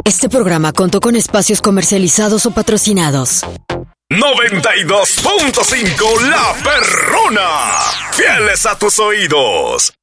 Este programa contó con espacios comercializados o patrocinados. 92.5 La Perrona. Fieles a tus oídos.